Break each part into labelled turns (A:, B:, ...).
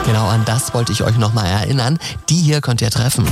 A: Genau an das wollte ich euch nochmal erinnern. Die hier könnt ihr treffen.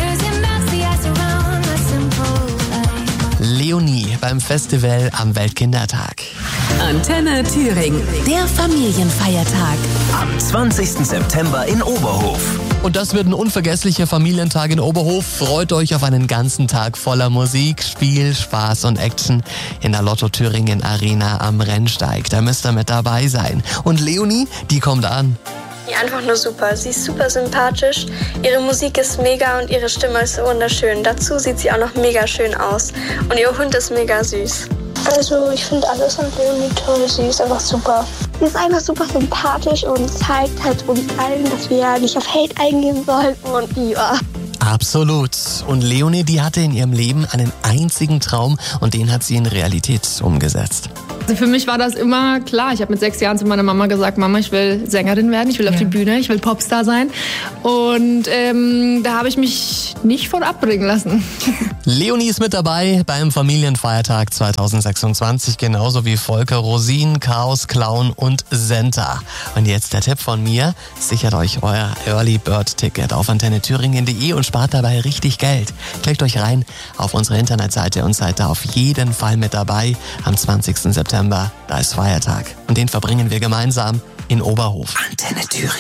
A: Leonie beim Festival am Weltkindertag.
B: Antenne Thüringen, der Familienfeiertag.
C: Am 20. September in Oberhof.
A: Und das wird ein unvergesslicher Familientag in Oberhof. Freut euch auf einen ganzen Tag voller Musik, Spiel, Spaß und Action in der Lotto Thüringen Arena am Rennsteig. Da müsst ihr mit dabei sein. Und Leonie, die kommt an.
D: Ja, einfach nur super. Sie ist super sympathisch, ihre Musik ist mega und ihre Stimme ist wunderschön. Dazu sieht sie auch noch mega schön aus und ihr Hund ist mega süß.
E: Also ich finde alles an Leonie toll, sie ist einfach super. Sie ist einfach super sympathisch und zeigt halt uns allen, dass wir ja nicht auf Hate eingehen sollten und ja.
A: Absolut. Und Leonie, die hatte in ihrem Leben einen einzigen Traum und den hat sie in Realität umgesetzt.
F: Also für mich war das immer klar. Ich habe mit 6 Jahren zu meiner Mama gesagt, Mama, ich will Sängerin werden, ich will auf die Bühne, ich will Popstar sein. Und da habe ich mich nicht von abbringen lassen.
A: Leonie ist mit dabei beim Familienfeiertag 2026, genauso wie Volker Rosin, Chaos Clown und Senta. Und jetzt der Tipp von mir, sichert euch euer Early Bird Ticket auf antennethüringen.de und spart dabei richtig Geld. Klickt euch rein auf unsere Internetseite und seid da auf jeden Fall mit dabei am 20. September. Da ist Feiertag und den verbringen wir gemeinsam in Oberhof.
C: Antenne Thüringen.